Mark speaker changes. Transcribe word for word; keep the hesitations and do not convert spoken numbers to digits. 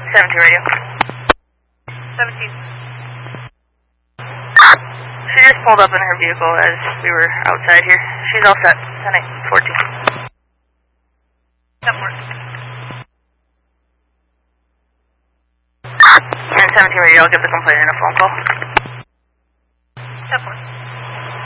Speaker 1: seventeen radio.
Speaker 2: seventeen.
Speaker 1: She just pulled up in her vehicle as we were outside here. She's all set. ten eight fourteen.
Speaker 2: That works.
Speaker 1: And seventeen radio, I'll give the complainant a phone call.
Speaker 2: That works.